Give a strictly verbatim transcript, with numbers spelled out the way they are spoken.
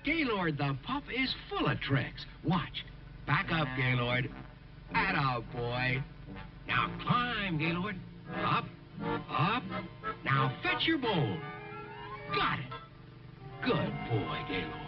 Gaylord the pup is full of tricks. Watch. Back up, Gaylord. Atta boy. Now climb, Gaylord. Up, up. Now fetch your bone. Got it. Good boy, Gaylord.